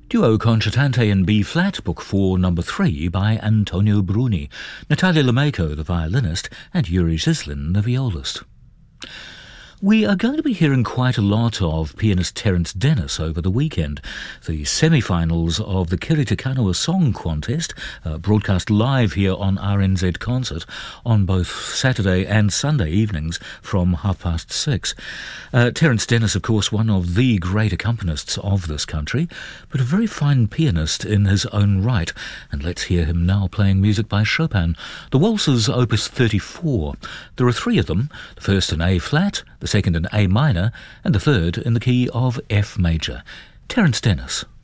Duo Concertante in B-flat, Book 4, Number 3 by Antonio Bruni, Natalia Lameko, the violinist, and Yuri Zislin, the violist. We are going to be hearing quite a lot of pianist Terence Dennis over the weekend. The semi-finals of the Kirita Kanoa Song Contest, broadcast live here on RNZ Concert on both Saturday and Sunday evenings from 6:30. Terence Dennis, of course, one of the great accompanists of this country, but a very fine pianist in his own right. And let's hear him now playing music by Chopin. The Waltzes, Opus 34. There are three of them, the first in A-flat, the second in A minor, and the third in the key of F major. Terence Dennis.